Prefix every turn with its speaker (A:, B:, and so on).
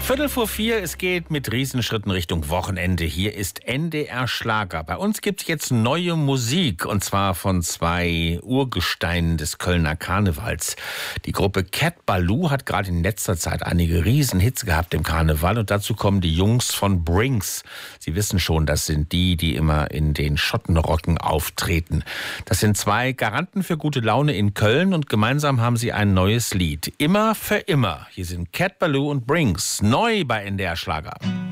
A: 3:15, es geht mit Riesenschritten Richtung Wochenende. Hier ist NDR Schlager. Bei uns gibt's jetzt neue Musik, und zwar von zwei Urgesteinen des Kölner Karnevals. Die Gruppe Cat Ballou hat gerade in letzter Zeit einige Riesenhits gehabt im Karneval, und dazu kommen die Jungs von Brinks. Sie wissen schon, das sind die immer in den Schottenrocken auftreten. Das sind zwei Garanten für gute Laune in Köln, und gemeinsam haben sie ein neues Lied. Immer für immer. Hier sind Cat Ballou und Brinks. Neu bei NDR Schlager.